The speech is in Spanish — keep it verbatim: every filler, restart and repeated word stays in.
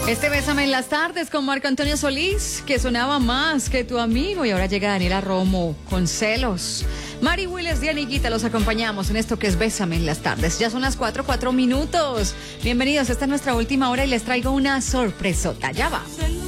Este Bésame en las tardes con Marco Antonio Solís, que sonaba más que tu amigo, y ahora llega Daniela Romo con Celos. Mari Willis, Dianiguita, los acompañamos en esto que es Bésame en las tardes. Ya son las cuatro, cuatro minutos. Bienvenidos, esta es nuestra última hora y les traigo una sorpresota. Ya va.